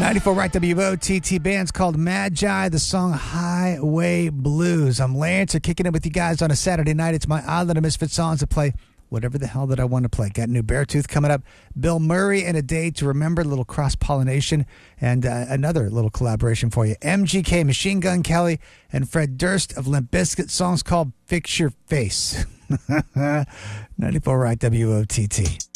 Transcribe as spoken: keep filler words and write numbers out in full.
ninety-four Rock W O T T. Band's called Magi. The song Highway Blues. I'm Lance. I'm kicking it with you guys on a Saturday night. It's my Island of Misfit songs to play whatever the hell that I want to play. Got new Beartooth coming up. Bill Murray and A Day to Remember, a little cross-pollination, and uh, another little collaboration for you. M G K, Machine Gun Kelly, and Fred Durst of Limp Bizkit. Song's called Fix Your Face. ninety-four Rock W O T T.